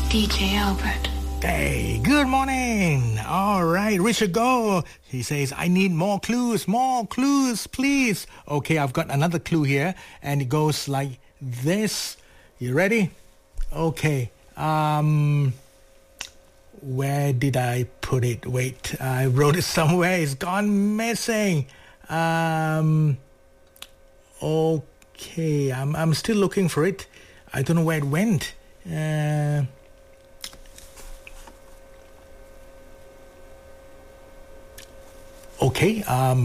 DJ Albert. Hey, good morning. All right, Richard Go. He says, I need more clues, please. Okay, I've got another clue here, and it goes like this. You ready? Okay. Where did I put it? Wait, I wrote it somewhere. It's gone missing. Okay, I'm still looking for it. I don't know where it went. Okay,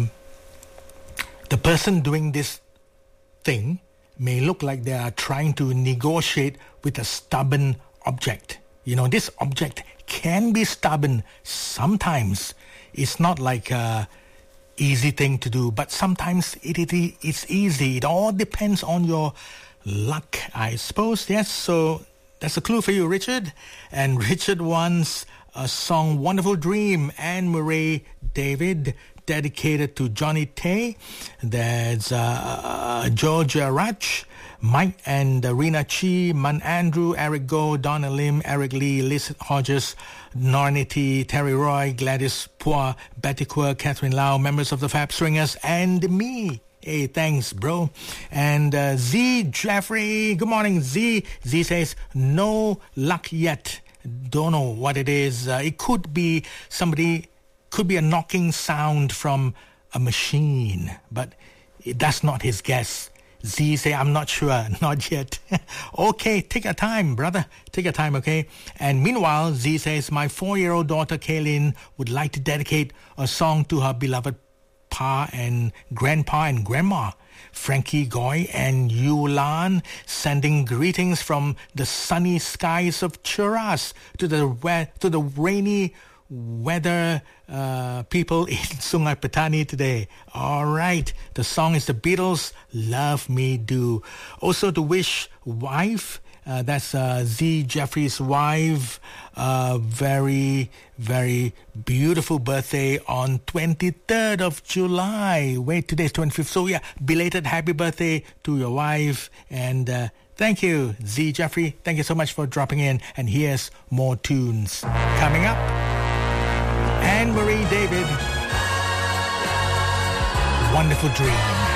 the person doing this thing may look like they are trying to negotiate with a stubborn object. You know, this object can be stubborn sometimes. It's not like a easy thing to do, but sometimes it's easy. It all depends on your luck, I suppose. Yes, so that's a clue for you, Richard. And Richard wants a song, Wonderful Dream, Anne Murray David, dedicated to Johnny Tay. There's Georgia Raj, Mike and Rena Chi, Man Andrew, Eric Go, Donna Lim, Eric Lee, Liz Hodges, Nornity, Terry Roy, Gladys Pua, Betty Quirk, Catherine Lau, members of the Fab Swingers, and me. Hey, thanks, bro. And Z Jeffrey, good morning, Z. Z says, no luck yet. Don't know what it is. It could be could be a knocking sound from a machine, but that's not his guess. Z say, I'm not sure, not yet. Okay, take your time, brother. Take your time, okay? And meanwhile, Z says, my 4-year-old daughter, Kaylin, would like to dedicate a song to her beloved Pa and Grandpa and Grandma, Frankie Goy and Yulan, sending greetings from the sunny skies of Cheras to the rainy weather people in Sungai Petani today. All right, the song is the Beatles' Love Me Do. Also to wish wife, that's Z Jeffrey's wife, very, very beautiful birthday on 23rd of July. Wait, today's 25th. So yeah, belated happy birthday to your wife. And thank you, Z Jeffrey. Thank you so much for dropping in. And here's more tunes coming up. Anne Marie David, Wonderful Dream.